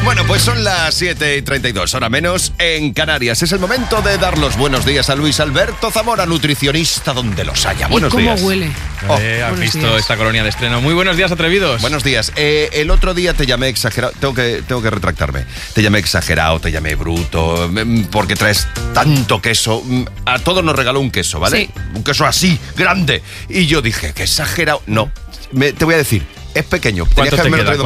Bueno, pues son las 7:32, hora menos, en Canarias. Es el momento de dar los buenos días a Luis Alberto Zamora, nutricionista donde los haya. Buenos días. ¿Y cómo huele? ¿Has visto esta colonia de estreno? Muy buenos días, atrevidos. Buenos días. El otro día te llamé exagerado. Tengo que retractarme. Te llamé exagerado, te llamé bruto, porque traes tanto queso. A todos nos regaló un queso, ¿vale? Sí. Un queso así, grande. Y yo dije, qué exagerado. No, te voy a decir, es pequeño. Tenías ¿Cuánto que te haberme queda? traído